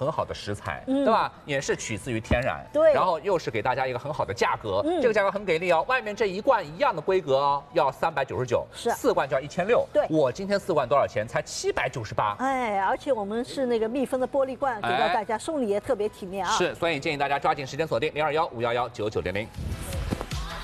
很好的食材，对吧？也是取自于天然， 对。 然后又是给大家一个很好的价格，这个价格很给力哦。外面这一罐一样的规格哦，要399，是4罐就要1600。对，我今天4罐多少钱？才798。 哎，而且我们是那个密封的玻璃罐，给到大家送礼也特别体面啊。 是，所以建议大家抓紧时间锁定021-511-9900。